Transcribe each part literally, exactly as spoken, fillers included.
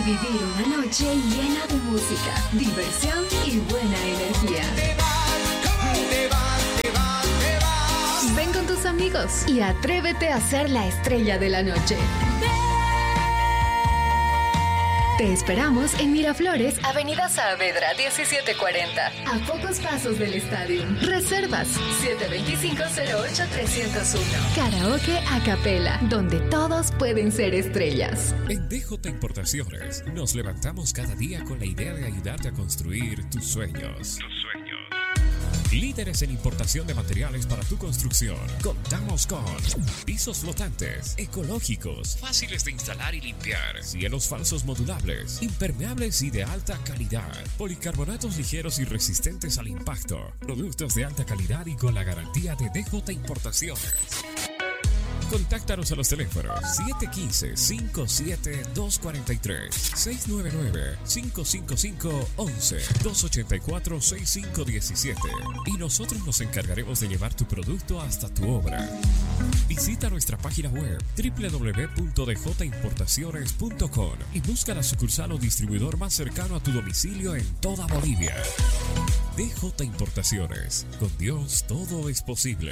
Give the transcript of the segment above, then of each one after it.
vivir una noche llena de música, diversión y buena energía. Ven con tus amigos y atrévete a ser la estrella de la noche. Te esperamos en Miraflores, Avenida Saavedra diecisiete cuarenta, a pocos pasos del estadio. Reservas siete dos cinco, cero ocho, tres cero uno. Karaoke a capela, donde todos pueden ser estrellas. En D J Importaciones nos levantamos cada día con la idea de ayudarte a construir tus sueños. Tus sueños. Líderes en importación de materiales para tu construcción. Contamos con pisos flotantes, ecológicos, fáciles de instalar y limpiar, cielos falsos modulables, impermeables y de alta calidad, policarbonatos ligeros y resistentes al impacto, productos de alta calidad y con la garantía de D J Importaciones. Contáctanos a los teléfonos siete uno cinco, cinco siete dos cuatro tres, seis nueve nueve, cinco cinco cinco, once, dos ocho cuatro, seis cinco uno siete y nosotros nos encargaremos de llevar tu producto hasta tu obra. Visita nuestra página web doble u doble u doble u punto d j importaciones punto com y busca la sucursal o distribuidor más cercano a tu domicilio en toda Bolivia. D J Importaciones. Con Dios todo es posible.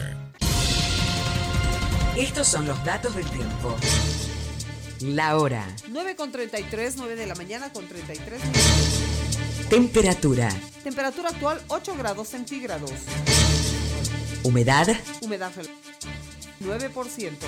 Estos son los datos del tiempo. La hora. nueve con treinta y tres, nueve de la mañana con treinta y tres minutos. Temperatura. Temperatura actual ocho grados centígrados. Humedad. Humedad nueve por ciento.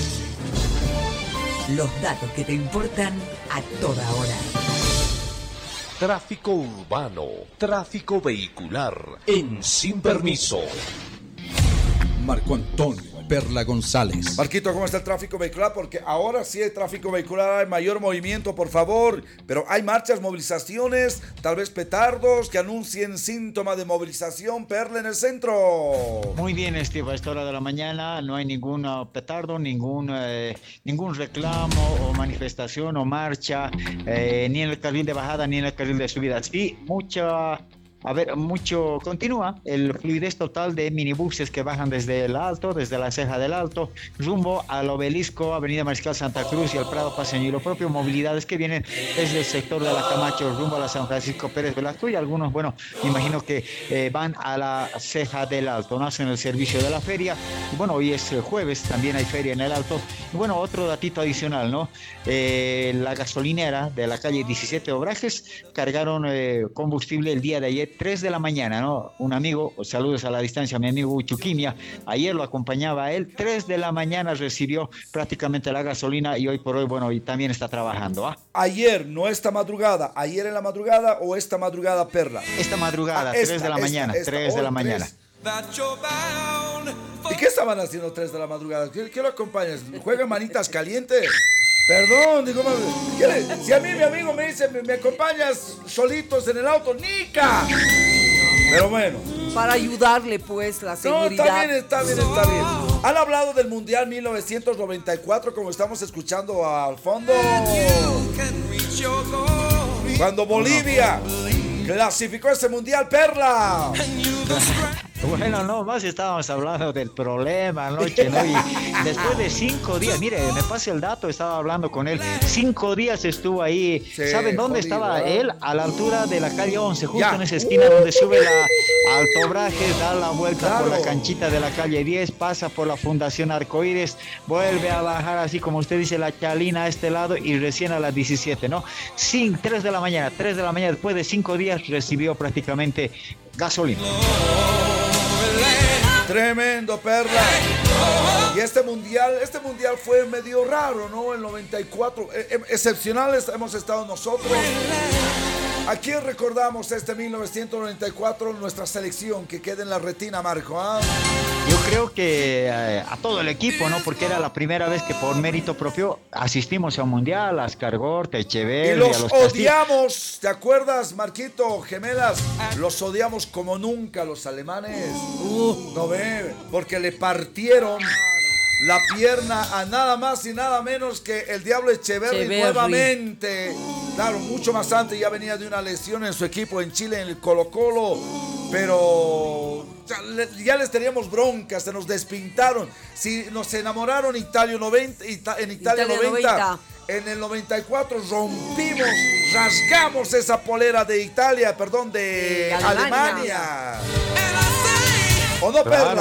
Los datos que te importan a toda hora. Tráfico urbano, tráfico vehicular en Sin Permiso. Marco Antonio Perla González. Marquito, ¿cómo está el tráfico vehicular? Porque ahora sí hay tráfico vehicular, hay mayor movimiento, por favor. Pero hay marchas, movilizaciones, tal vez petardos que anuncien síntomas de movilización. Perla, en el centro. Muy bien, Steve, a esta hora de la mañana no hay ningún petardo, ningún, eh, ningún reclamo o manifestación o marcha, eh, ni en el carril de bajada ni en el carril de subida. Sí, mucha... A ver, mucho continúa el fluidez total de minibuses que bajan desde el Alto, desde la Ceja del Alto, rumbo al Obelisco, Avenida Mariscal Santa Cruz y al Prado Paseño. Y lo propio, movilidades que vienen desde el sector de la Camacho, rumbo a la San Francisco Pérez Velasco, y algunos, bueno, me imagino que eh, van a la Ceja del Alto, no hacen el servicio de la feria. Y bueno, hoy es jueves, también hay feria en el Alto. Y bueno, otro datito adicional, ¿no? Eh, la gasolinera de la calle diecisiete Obrajes cargaron eh, combustible el día de ayer, tres de la mañana, ¿no? Un amigo, saludos a la distancia, mi amigo Uchuquimia, ayer lo acompañaba a él, tres de la mañana recibió prácticamente la gasolina y hoy por hoy, bueno, y también está trabajando, ¿ah? Ayer, no esta madrugada, ayer en la madrugada o esta madrugada, Perla. Esta madrugada, ah, esta, tres de la esta, mañana, esta, tres de la mañana. ¿Y qué estaban haciendo tres de la madrugada? ¿Qué, qué lo acompañas? ¿Juegan manitas calientes? Perdón, digo, ¿qué? Si a mí mi amigo me dice, me, me acompañas solitos en el auto, ¡nica! Pero bueno. Para ayudarle, pues, la seguridad. No, está bien, está bien, está bien. Han hablado del Mundial mil novecientos noventa y cuatro, como estamos escuchando al fondo. Cuando Bolivia clasificó ese Mundial, Perla. Bueno, no, más estábamos hablando del problema anoche, ¿no? Y después de cinco días, mire, me pasa el dato, estaba hablando con él, cinco días estuvo ahí. Sí, ¿saben dónde jodido, estaba ¿no? él? A la altura de la calle once, justo ya. en esa esquina uh. donde sube la Altobrajes, da la vuelta claro. por la canchita de la calle diez, pasa por la Fundación Arcoíris, vuelve a bajar así como usted dice, la Chalina a este lado y recién a las diecisiete, ¿no? Sin tres de la mañana, tres de la mañana, después de cinco días recibió prácticamente gasolina. Tremendo, Perla. Y este mundial, este mundial fue medio raro, ¿no? El noventa y cuatro, eh, excepcionales hemos estado nosotros. ¿A quién recordamos este mil novecientos noventa y cuatro? Nuestra selección que queda en la retina, Marco, ¿ah? Yo creo que eh, a todo el equipo, ¿no? Porque era la primera vez que por mérito propio asistimos a un mundial, a Ascargorta, Echeverri, y los, a los odiamos, ¿te acuerdas, Marquito, gemelas? Los odiamos como nunca los alemanes. Uh, no ve, porque le partieron la pierna a nada más y nada menos que el Diablo Echeverri, Echeverri nuevamente. Claro, mucho más antes ya venía de una lesión en su equipo en Chile, en el Colo-Colo, pero ya, ya les teníamos broncas, se nos despintaron. Si nos enamoraron Italia noventa, Ita, en Italia, Italia noventa, noventa, en el noventa y cuatro rompimos, rasgamos esa polera de Italia, perdón, de, de Alemania. Alemania. ¿O no, Perla?